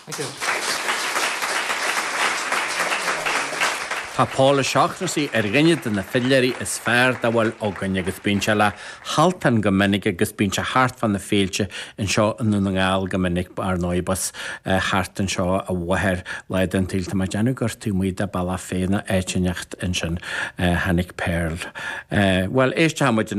Thank you. Tá Pála seachnaí rinne na filleirí is fearr de bhfuil óganne agus bíonse le haltan go minic agus bíonse hart fan na féilte in seo an na ngáil go minic ar nóibas hartan seo a bhathir leid an tíilta mar deanú gur tú muoide balla féna éitineacht in sin hanig Pearl. Well, éiste hamuid